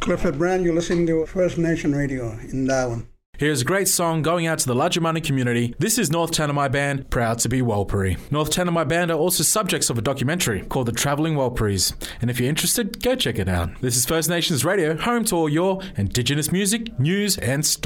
Clifford Brown, you're listening to First Nation Radio in Darwin. Here's a great song going out to the Ludjamani community. This is North Tanami Band, proud to be Warlpiri. North Tanami Band are also subjects of a documentary called The Travelling Warlpiris. And if you're interested, go check it out. This is First Nations Radio, home to all your Indigenous music, news and stories.